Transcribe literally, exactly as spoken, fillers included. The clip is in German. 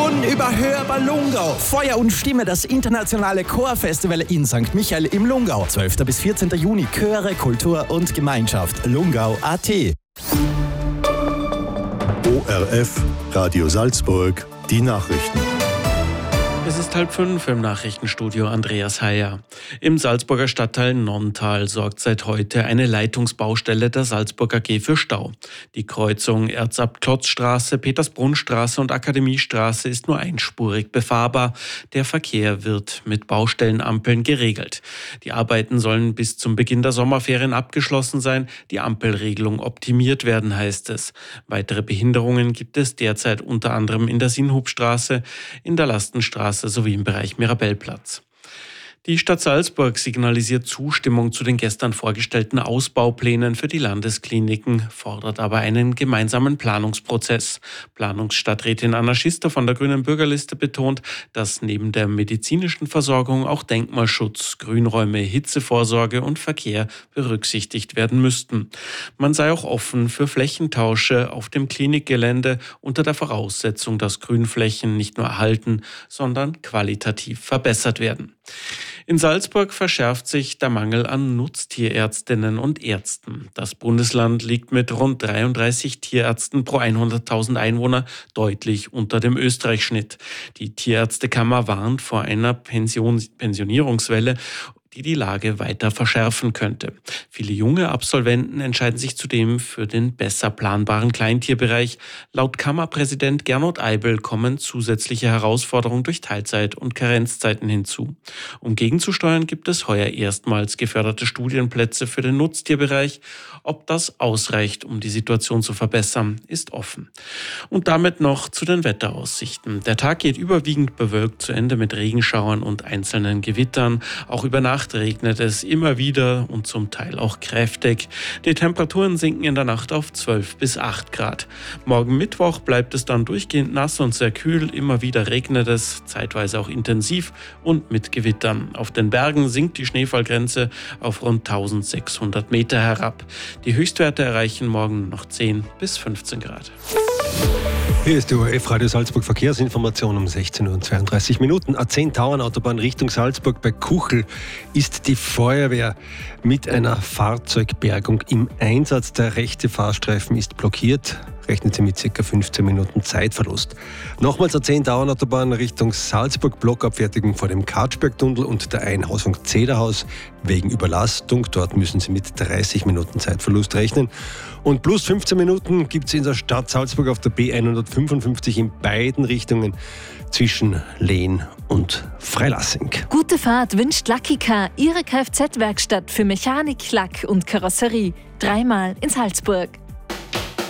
Unüberhörbar Lungau. Feuer und Stimme, das internationale Chorfestival in Sankt Michael im Lungau. zwölfter bis vierzehnter Juni. Chöre, Kultur und Gemeinschaft. Lungau punkt a t. O R F, Radio Salzburg, die Nachrichten. Es ist halb fünf im Nachrichtenstudio, Andreas Heyer. Im Salzburger Stadtteil Nonntal sorgt seit heute eine Leitungsbaustelle der Salzburg A G für Stau. Die Kreuzung Erzabt-Klotz-Straße, Petersbrunnstraße und Akademiestraße ist nur einspurig befahrbar. Der Verkehr wird mit Baustellenampeln geregelt. Die Arbeiten sollen bis zum Beginn der Sommerferien abgeschlossen sein, die Ampelregelung optimiert werden, heißt es. Weitere Behinderungen gibt es derzeit unter anderem in der Sinnhubstraße, in der Lastenstraße sowie im Bereich Mirabellplatz. Die Stadt Salzburg signalisiert Zustimmung zu den gestern vorgestellten Ausbauplänen für die Landeskliniken, fordert aber einen gemeinsamen Planungsprozess. Planungsstadträtin Anna Schister von der Grünen Bürgerliste betont, dass neben der medizinischen Versorgung auch Denkmalschutz, Grünräume, Hitzevorsorge und Verkehr berücksichtigt werden müssten. Man sei auch offen für Flächentausche auf dem Klinikgelände unter der Voraussetzung, dass Grünflächen nicht nur erhalten, sondern qualitativ verbessert werden. In Salzburg verschärft sich der Mangel an Nutztierärztinnen und Ärzten. Das Bundesland liegt mit rund dreiunddreißig Tierärzten pro hunderttausend Einwohner deutlich unter dem Österreich-Schnitt. Die Tierärztekammer warnt vor einer Pension- Pensionierungswelle, die die Lage weiter verschärfen könnte. Viele junge Absolventen entscheiden sich zudem für den besser planbaren Kleintierbereich. Laut Kammerpräsident Gernot Eibel kommen zusätzliche Herausforderungen durch Teilzeit- und Karenzzeiten hinzu. Um gegenzusteuern, gibt es heuer erstmals geförderte Studienplätze für den Nutztierbereich. Ob das ausreicht, um die Situation zu verbessern, ist offen. Und damit noch zu den Wetteraussichten. Der Tag geht überwiegend bewölkt zu Ende mit Regenschauern und einzelnen Gewittern. Auch über Nacht regnet es immer wieder und zum Teil auch kräftig. Die Temperaturen sinken in der Nacht auf zwölf bis acht Grad. Morgen Mittwoch bleibt es dann durchgehend nass und sehr kühl. Immer wieder regnet es, zeitweise auch intensiv und mit Gewittern. Auf den Bergen sinkt die Schneefallgrenze auf rund eintausendsechshundert Meter herab. Die Höchstwerte erreichen morgen noch zehn bis fünfzehn Grad. Hier ist die O R F Radio Salzburg Verkehrsinformation um sechzehn Uhr zweiunddreißig Minuten. A zehn Tauernautobahn Richtung Salzburg bei Kuchel ist die Feuerwehr mit einer Fahrzeugbergung im Einsatz. Der rechte Fahrstreifen ist blockiert. Rechnen Sie mit ca. fünfzehn Minuten Zeitverlust. Nochmals A zehn Tauernautobahn Richtung Salzburg, Blockabfertigung vor dem Katschbergtunnel und der Einhausung Zederhaus wegen Überlastung. Dort müssen Sie mit dreißig Minuten Zeitverlust rechnen. Und plus fünfzehn Minuten gibt es in der Stadt Salzburg auf der B hundertfünfundfünfzig in beiden Richtungen zwischen Lehn und Freilassing. Gute Fahrt wünscht Lucky Car, Ihre Kfz-Werkstatt für Mechanik, Lack und Karosserie. Dreimal in Salzburg.